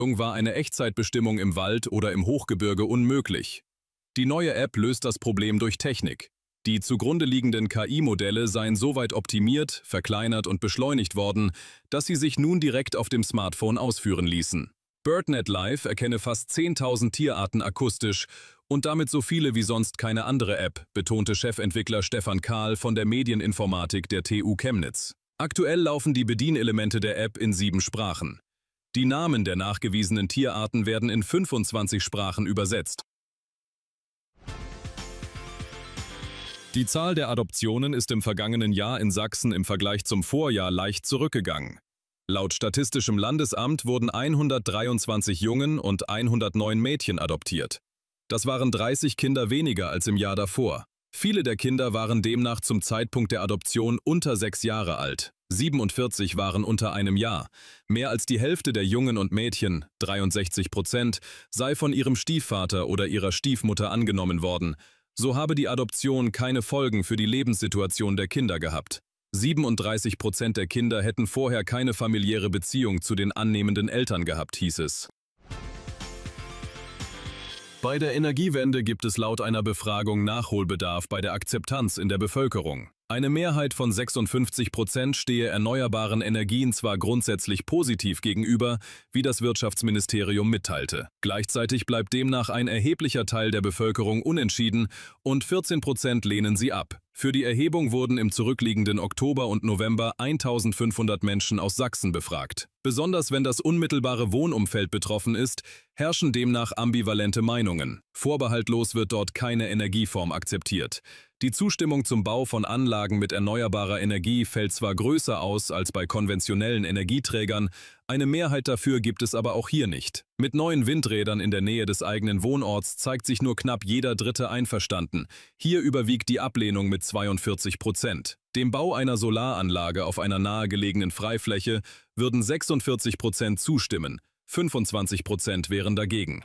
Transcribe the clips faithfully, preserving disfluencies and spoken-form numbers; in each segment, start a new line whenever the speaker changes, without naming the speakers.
war eine Echtzeitbestimmung im Wald oder im Hochgebirge unmöglich. Die neue App löst das Problem durch Technik. Die zugrunde liegenden K I-Modelle seien so weit optimiert, verkleinert und beschleunigt worden, dass sie sich nun direkt auf dem Smartphone ausführen ließen. BirdNet Live erkenne fast zehntausend Tierarten akustisch und damit so viele wie sonst keine andere App, betonte Chefentwickler Stefan Kahl von der Medieninformatik der T U Chemnitz. Aktuell laufen die Bedienelemente der App in sieben Sprachen. Die Namen der nachgewiesenen Tierarten werden in fünfundzwanzig Sprachen übersetzt. Die Zahl der Adoptionen ist im vergangenen Jahr in Sachsen im Vergleich zum Vorjahr leicht zurückgegangen. Laut Statistischem Landesamt wurden hundertdreiundzwanzig Jungen und hundertneun Mädchen adoptiert. Das waren dreißig Kinder weniger als im Jahr davor. Viele der Kinder waren demnach zum Zeitpunkt der Adoption unter sechs Jahre alt. siebenundvierzig waren unter einem Jahr. Mehr als die Hälfte der Jungen und Mädchen, dreiundsechzig Prozent, sei von ihrem Stiefvater oder ihrer Stiefmutter angenommen worden. So habe die Adoption keine Folgen für die Lebenssituation der Kinder gehabt. siebenunddreißig Prozent der Kinder hätten vorher keine familiäre Beziehung zu den annehmenden Eltern gehabt, hieß es. Bei der Energiewende gibt es laut einer Befragung Nachholbedarf bei der Akzeptanz in der Bevölkerung. Eine Mehrheit von sechsundfünfzig Prozent stehe erneuerbaren Energien zwar grundsätzlich positiv gegenüber, wie das Wirtschaftsministerium mitteilte. Gleichzeitig bleibt demnach ein erheblicher Teil der Bevölkerung unentschieden und vierzehn Prozent lehnen sie ab. Für die Erhebung wurden im zurückliegenden Oktober und November eintausendfünfhundert Menschen aus Sachsen befragt. Besonders wenn das unmittelbare Wohnumfeld betroffen ist, herrschen demnach ambivalente Meinungen. Vorbehaltlos wird dort keine Energieform akzeptiert. Die Zustimmung zum Bau von Anlagen mit erneuerbarer Energie fällt zwar größer aus als bei konventionellen Energieträgern, eine Mehrheit dafür gibt es aber auch hier nicht. Mit neuen Windrädern in der Nähe des eigenen Wohnorts zeigt sich nur knapp jeder Dritte einverstanden. Hier überwiegt die Ablehnung mit zweiundvierzig Prozent. Dem Bau einer Solaranlage auf einer nahegelegenen Freifläche würden sechsundvierzig Prozent zustimmen, fünfundzwanzig Prozent wären dagegen.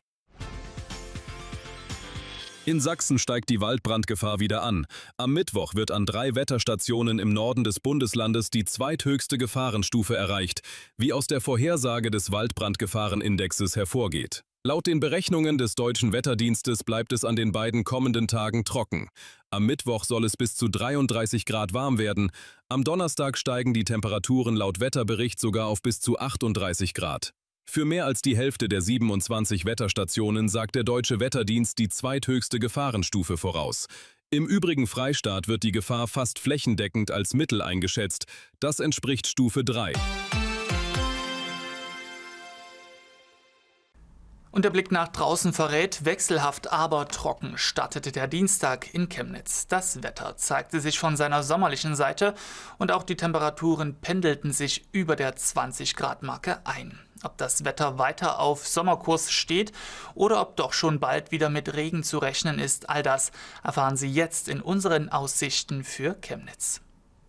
In Sachsen steigt die Waldbrandgefahr wieder an. Am Mittwoch wird an drei Wetterstationen im Norden des Bundeslandes die zweithöchste Gefahrenstufe erreicht, wie aus der Vorhersage des Waldbrandgefahrenindexes hervorgeht. Laut den Berechnungen des Deutschen Wetterdienstes bleibt es an den beiden kommenden Tagen trocken. Am Mittwoch soll es bis zu dreiunddreißig Grad warm werden. Am Donnerstag steigen die Temperaturen laut Wetterbericht sogar auf bis zu achtunddreißig Grad. Für mehr als die Hälfte der siebenundzwanzig Wetterstationen sagt der Deutsche Wetterdienst die zweithöchste Gefahrenstufe voraus. Im übrigen Freistaat wird die Gefahr fast flächendeckend als mittel eingeschätzt. Das entspricht Stufe drei.
Und der Blick nach draußen verrät, wechselhaft, aber trocken startete der Dienstag in Chemnitz. Das Wetter zeigte sich von seiner sommerlichen Seite und auch die Temperaturen pendelten sich über der zwanzig Grad Marke ein. Ob das Wetter weiter auf Sommerkurs steht oder ob doch schon bald wieder mit Regen zu rechnen ist, all das erfahren Sie jetzt in unseren Aussichten für Chemnitz.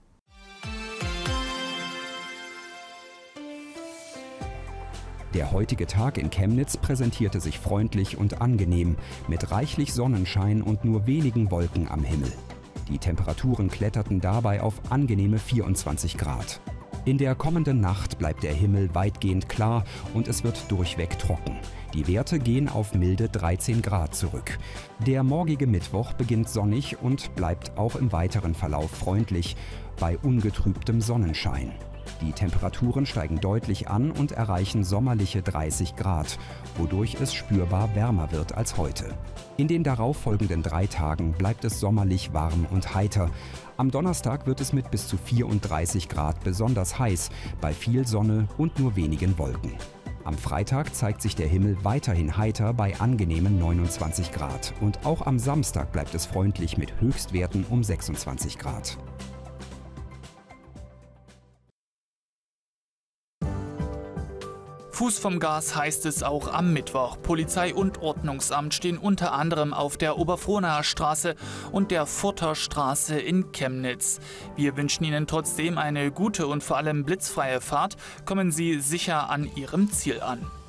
Der heutige Tag in Chemnitz präsentierte sich freundlich und angenehm, mit reichlich Sonnenschein und nur wenigen Wolken am Himmel. Die Temperaturen kletterten dabei auf angenehme vierundzwanzig Grad. In der kommenden Nacht bleibt der Himmel weitgehend klar und es wird durchweg trocken. Die Werte gehen auf milde dreizehn Grad zurück. Der morgige Mittwoch beginnt sonnig und bleibt auch im weiteren Verlauf freundlich, bei ungetrübtem Sonnenschein. Die Temperaturen steigen deutlich an und erreichen sommerliche dreißig Grad, wodurch es spürbar wärmer wird als heute. In den darauffolgenden drei Tagen bleibt es sommerlich warm und heiter. Am Donnerstag wird es mit bis zu vierunddreißig Grad besonders heiß, bei viel Sonne und nur wenigen Wolken. Am Freitag zeigt sich der Himmel weiterhin heiter bei angenehmen neunundzwanzig Grad. Und auch am Samstag bleibt es freundlich mit Höchstwerten um sechsundzwanzig Grad.
Fuß vom Gas heißt es auch am Mittwoch. Polizei und Ordnungsamt stehen unter anderem auf der Oberfrohnaer Straße und der Furter Straße in Chemnitz. Wir wünschen Ihnen trotzdem eine gute und vor allem blitzfreie Fahrt. Kommen Sie sicher an Ihrem Ziel an.